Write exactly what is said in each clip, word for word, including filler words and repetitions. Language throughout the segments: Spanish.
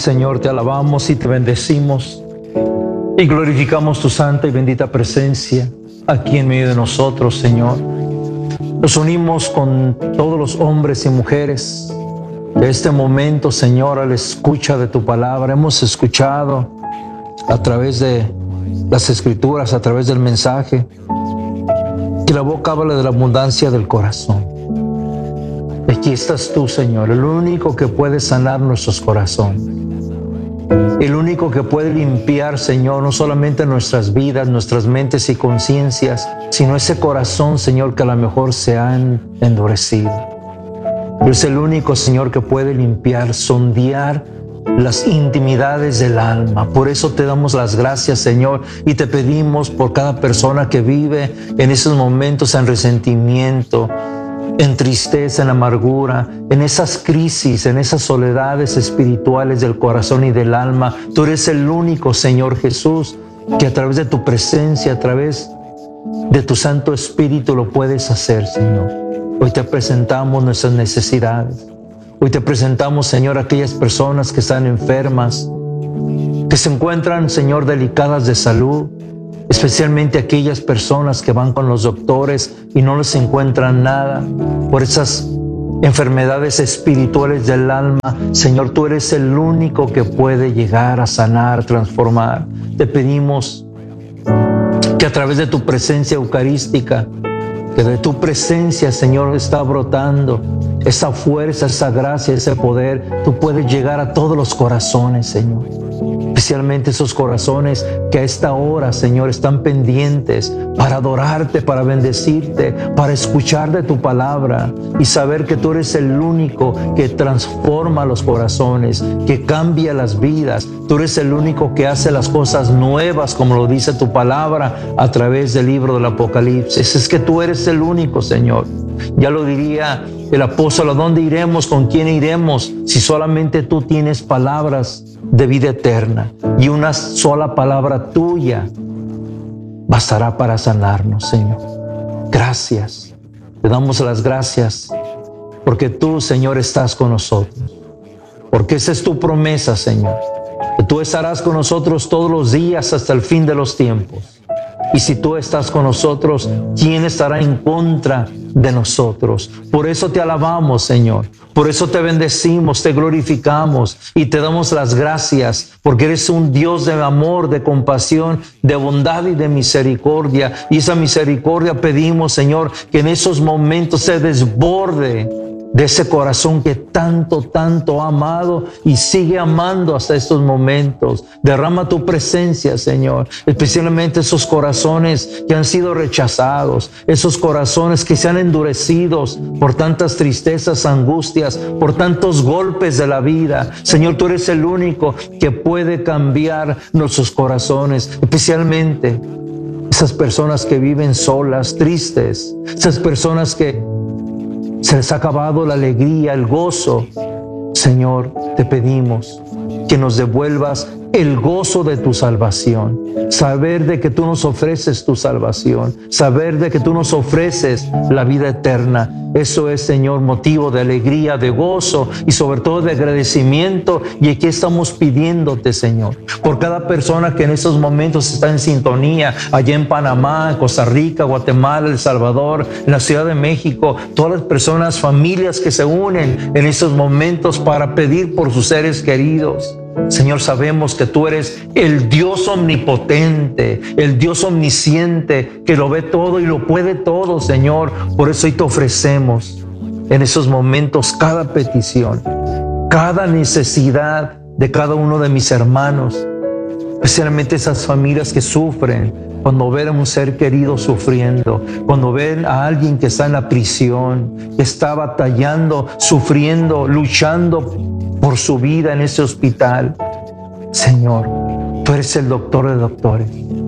Señor, te alabamos y te bendecimos y glorificamos tu santa y bendita presencia aquí en medio de nosotros, Señor. Nos unimos con todos los hombres y mujeres de este momento, Señor, a la escucha de tu palabra. Hemos escuchado a través de las Escrituras, a través del mensaje, que la boca habla de la abundancia del corazón. Aquí estás tú, Señor, el único que puede sanar nuestros corazones. El único que puede limpiar, Señor, no solamente nuestras vidas, nuestras mentes y conciencias, sino ese corazón, Señor, que a lo mejor se han endurecido. Pero es el único, Señor, que puede limpiar, sondear las intimidades del alma. Por eso te damos las gracias, Señor, y te pedimos por cada persona que vive en esos momentos en resentimiento, en tristeza, en amargura, en esas crisis, en esas soledades espirituales del corazón y del alma. Tú eres el único, Señor Jesús, que a través de tu presencia, a través de tu Santo Espíritu lo puedes hacer, Señor. Hoy te presentamos nuestras necesidades. Hoy te presentamos, Señor, aquellas personas que están enfermas, que se encuentran, Señor, delicadas de salud, especialmente aquellas personas que van con los doctores y no les encuentran nada por esas enfermedades espirituales del alma. Señor, tú eres el único que puede llegar a sanar, transformar. Te pedimos que a través de tu presencia eucarística, que de tu presencia, Señor, está brotando esa fuerza, esa gracia, ese poder. Tú puedes llegar a todos los corazones, Señor. Especialmente esos corazones que a esta hora, Señor, están pendientes para adorarte, para bendecirte, para escuchar de tu palabra y saber que tú eres el único que transforma los corazones, que cambia las vidas. Tú eres el único que hace las cosas nuevas, como lo dice tu palabra a través del libro del Apocalipsis. Es que tú eres el único, Señor. Ya lo diría el apóstol: ¿a dónde iremos? ¿Con quién iremos? Si solamente tú tienes palabras de vida eterna y una sola palabra tuya bastará para sanarnos, Señor. Gracias. Te damos las gracias porque tú, Señor, estás con nosotros. Porque esa es tu promesa, Señor, que tú estarás con nosotros todos los días hasta el fin de los tiempos. Y si tú estás con nosotros, ¿quién estará en contra de nosotros? Por eso te alabamos, Señor. Por eso te bendecimos, te glorificamos y te damos las gracias, porque eres un Dios de amor, de compasión, de bondad y de misericordia. Y esa misericordia pedimos, Señor, que en esos momentos se desborde de ese corazón que tanto, tanto ha amado y sigue amando hasta estos momentos. Derrama tu presencia, Señor, especialmente esos corazones que han sido rechazados, esos corazones que se han endurecido por tantas tristezas, angustias, por tantos golpes de la vida. Señor, tú eres el único que puede cambiar nuestros corazones, especialmente esas personas que viven solas, tristes, esas personas que se les ha acabado la alegría, el gozo. Señor, te pedimos que nos devuelvas el gozo de tu salvación. Saber de que tú nos ofreces tu salvación. Saber de que tú nos ofreces la vida eterna. Eso es, Señor, motivo de alegría, de gozo y sobre todo de agradecimiento. Y aquí estamos pidiéndote, Señor, por cada persona que en estos momentos está en sintonía, allá en Panamá, en Costa Rica, Guatemala, El Salvador, en la Ciudad de México, todas las personas, familias que se unen en estos momentos para pedir por sus seres queridos. Señor, sabemos que tú eres el Dios omnipotente, el Dios omnisciente, que lo ve todo y lo puede todo, Señor. Por eso hoy te ofrecemos en esos momentos cada petición, cada necesidad de cada uno de mis hermanos, especialmente esas familias que sufren cuando ven a un ser querido sufriendo, cuando ven a alguien que está en la prisión, que está batallando, sufriendo, luchando por su vida en ese hospital. Señor, tú eres el doctor de doctores.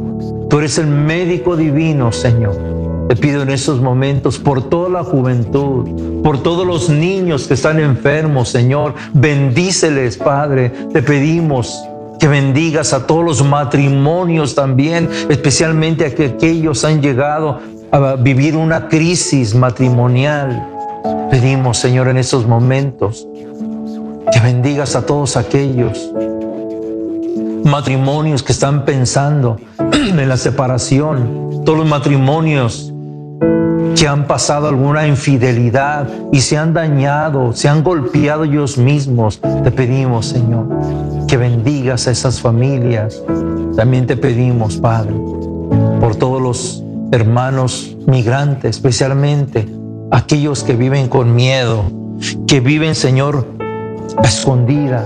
Tú eres el médico divino, Señor. Te pido en esos momentos por toda la juventud, por todos los niños que están enfermos, Señor. Bendíceles, Padre. Te pedimos que bendigas a todos los matrimonios también, especialmente a que aquellos han llegado a vivir una crisis matrimonial. Pedimos, Señor, en esos momentos Que bendigas a todos aquellos matrimonios que están pensando en la separación, todos los matrimonios que han pasado alguna infidelidad y se han dañado, se han golpeado ellos mismos. Te pedimos, Señor, que bendigas a esas familias. También te pedimos, Padre, por todos los hermanos migrantes, especialmente aquellos que viven con miedo, que viven, Señor, a escondidas.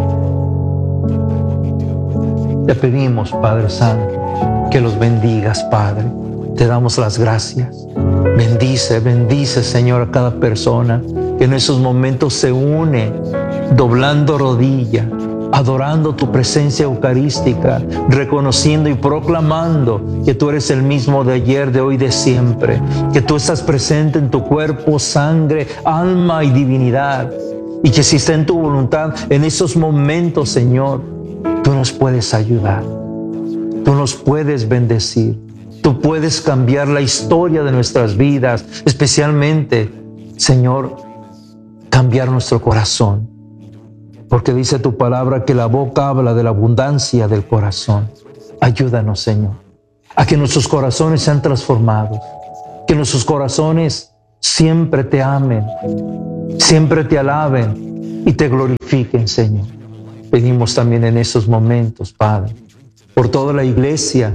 Te pedimos, Padre Santo, que los bendigas, Padre. Te damos las gracias. Bendice, bendice, Señor, a cada persona que en esos momentos se une, doblando rodilla, adorando tu presencia eucarística, reconociendo y proclamando que tú eres el mismo de ayer, de hoy, de siempre, que tú estás presente en tu cuerpo, sangre, alma y divinidad, y que si está en tu voluntad, en esos momentos, Señor, tú nos puedes ayudar, tú nos puedes bendecir, tú puedes cambiar la historia de nuestras vidas, especialmente, Señor, cambiar nuestro corazón. Porque dice tu palabra que la boca habla de la abundancia del corazón. Ayúdanos, Señor, a que nuestros corazones sean transformados, que nuestros corazones siempre te amen, siempre te alaben y te glorifiquen, Señor. Pedimos también en esos momentos, Padre, por toda la iglesia.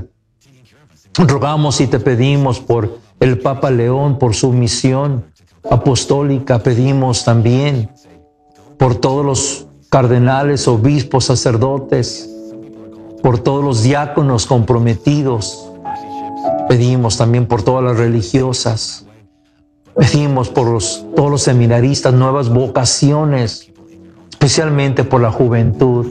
Rogamos y te pedimos por el Papa León, por su misión apostólica. Pedimos también por todos los cardenales, obispos, sacerdotes, por todos los diáconos comprometidos. Pedimos también por todas las religiosas. Pedimos por los, todos los seminaristas, nuevas vocaciones, especialmente por la juventud,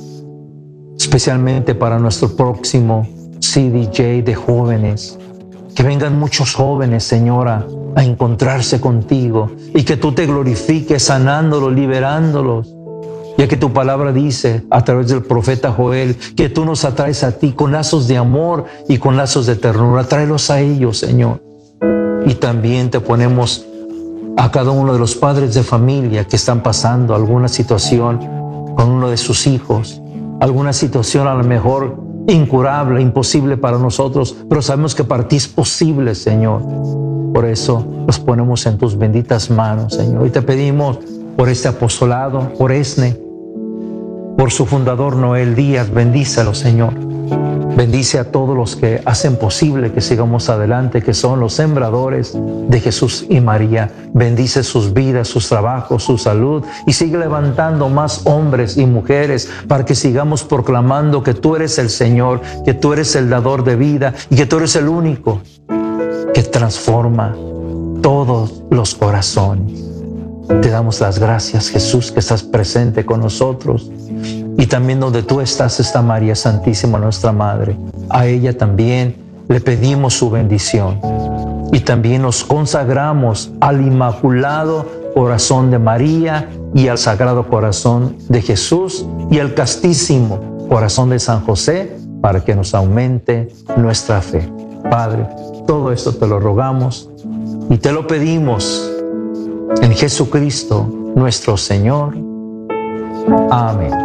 especialmente para nuestro próximo C D J de jóvenes. Que vengan muchos jóvenes, Señora, a encontrarse contigo y que tú te glorifiques sanándolos, liberándolos. Ya que tu palabra dice a través del profeta Joel que tú nos atraes a ti con lazos de amor y con lazos de ternura. Tráelos a ellos, Señor. Y también te ponemos a cada uno de los padres de familia que están pasando alguna situación con uno de sus hijos, alguna situación a lo mejor incurable, imposible para nosotros, pero sabemos que para ti es posible, Señor. Por eso los ponemos en tus benditas manos, Señor. Y te pedimos por este apostolado, por ESNE, por su fundador Noel Díaz. Bendícelo, Señor. Bendice a todos los que hacen posible que sigamos adelante, que son los sembradores de Jesús y María. Bendice sus vidas, sus trabajos, su salud, y sigue levantando más hombres y mujeres para que sigamos proclamando que tú eres el Señor, que tú eres el dador de vida y que tú eres el único que transforma todos los corazones. Te damos las gracias, Jesús, que estás presente con nosotros. Y también donde tú estás está María Santísima, nuestra Madre. A ella también le pedimos su bendición. Y también nos consagramos al Inmaculado Corazón de María y al Sagrado Corazón de Jesús y al Castísimo Corazón de San José para que nos aumente nuestra fe. Padre, todo esto te lo rogamos y te lo pedimos en Jesucristo, nuestro Señor. Amén.